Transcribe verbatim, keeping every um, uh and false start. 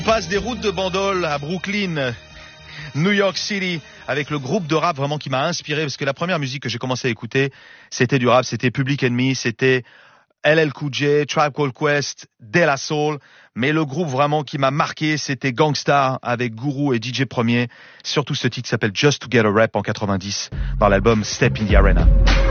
On passe des routes de Bandol à Brooklyn, New York City, avec le groupe de rap vraiment qui m'a inspiré, parce que la première musique que j'ai commencé à écouter, c'était du rap, c'était Public Enemy, c'était L L Cool J, Tribe Called Quest, De La Soul, mais le groupe vraiment qui m'a marqué, c'était Gangstar avec Guru et D J Premier, surtout ce titre qui s'appelle Just to Get a Rap en quatre-vingt-dix, dans l'album Step in the Arena.